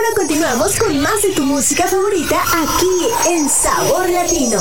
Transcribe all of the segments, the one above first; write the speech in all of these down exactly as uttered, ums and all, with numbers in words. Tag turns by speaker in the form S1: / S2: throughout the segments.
S1: Ahora continuamos con más de tu música favorita aquí en Sabor Latino.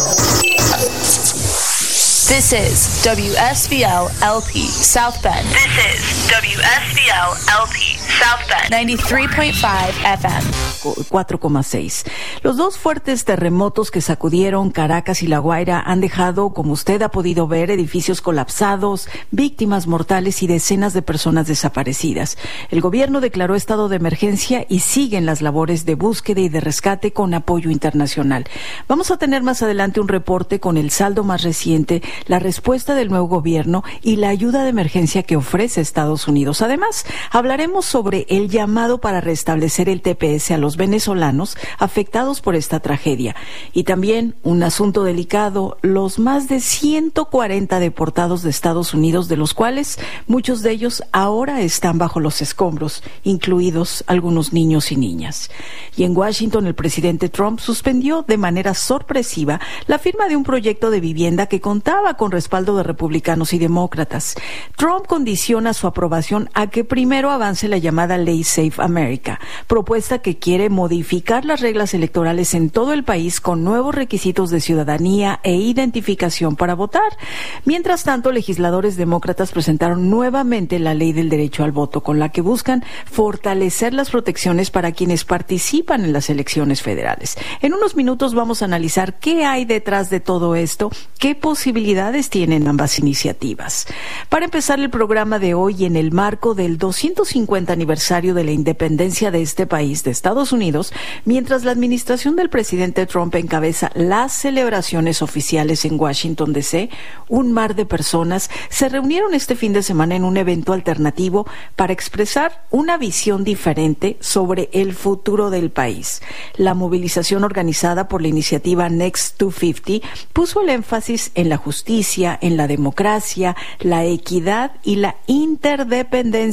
S2: This is W S B L L P South Bend. This is W S B L L P South Bend ninety-three point five F M.
S3: cuatro coma seis. Los dos fuertes terremotos que sacudieron Caracas y La Guaira han dejado, como usted ha podido ver, edificios colapsados, víctimas mortales y decenas de personas desaparecidas. El gobierno declaró estado de emergencia y siguen las labores de búsqueda y de rescate con apoyo internacional. Vamos a tener más adelante un reporte con el saldo más reciente, la respuesta del nuevo gobierno y la ayuda de emergencia que ofrece Estados Unidos. Además, hablaremos sobre el llamado para restablecer el T P S a los venezolanos afectados por esta tragedia. Y también un asunto delicado, los más de ciento cuarenta deportados de Estados Unidos, de los cuales muchos de ellos ahora están bajo los escombros, incluidos algunos niños y niñas. Y en Washington, el presidente Trump suspendió de manera sorpresiva la firma de un proyecto de vivienda que contaba con respaldo de republicanos y demócratas. Trump condiciona su aprobación a que primero avance la llamada Ley Safe America, propuesta que quiere modificar las reglas electorales en todo el país con nuevos requisitos de ciudadanía e identificación para votar. Mientras tanto, legisladores demócratas presentaron nuevamente la Ley del Derecho al Voto, con la que buscan fortalecer las protecciones para quienes participan en las elecciones federales. En unos minutos vamos a analizar qué hay detrás de todo esto, qué posibilidades tienen ambas iniciativas. Para empezar el programa de hoy, en el marco del doscientos cincuenta aniversario de la independencia de este país, de Estados Unidos, mientras la administración del presidente Trump encabeza las celebraciones oficiales en Washington, D C, un mar de personas se reunieron este fin de semana en un evento alternativo para expresar una visión diferente sobre el futuro del país. La movilización organizada por la iniciativa Next doscientos cincuenta puso el énfasis en la justicia, en la democracia, la equidad y la interdependencia